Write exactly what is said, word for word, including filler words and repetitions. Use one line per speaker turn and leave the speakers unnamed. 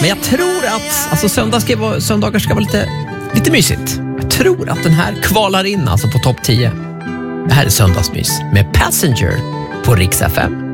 Men jag tror att alltså, söndag ska vara, söndagar ska vara lite, lite mysigt. Jag tror att den här kvalar in alltså på topp tio. Det här är Söndagsmys med Passenger på Rix F M.